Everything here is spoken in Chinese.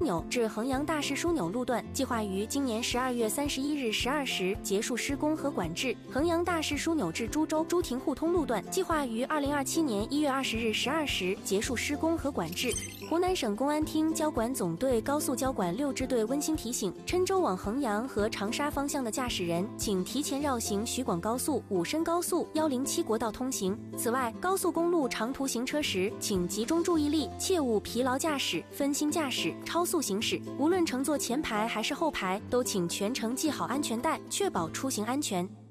纽至衡阳大市枢纽路段计划于今年12月31日12时结束施工和管制。衡阳大市枢纽至株洲朱亭互通路段计划于2027年1月20日12时结束施工和管制。湖南省公安厅交管总队高速交管6支队温馨提醒：郴州往衡阳和长沙方向的驾驶人，请提前绕行徐广高速、武深高速、107国道通行。此外，高速公路长途行车时，请集中注意力，切勿疲劳驾驶、分心驾驶、超速行驶。无论乘坐前排还是后排，都请全程系好安全带，确保出行安全。